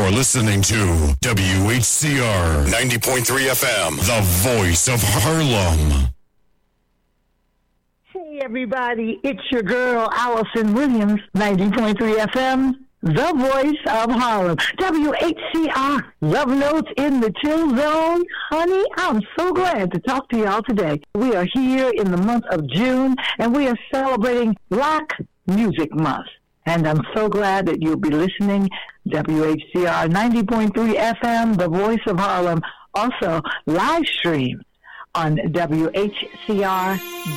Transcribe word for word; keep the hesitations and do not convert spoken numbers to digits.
You're listening to W H C R ninety point three F M, the voice of Harlem. Hey everybody, it's your girl Allison Williams, ninety point three F M, the voice of Harlem. W H C R, Love Notes in the Chill Zone. Honey, I'm so glad to talk to y'all today. We are here in the month of June, and we are celebrating Black Music Month. And I'm so glad that you'll be listening. W H C R ninety point three F M, the voice of Harlem, also live stream on W H C R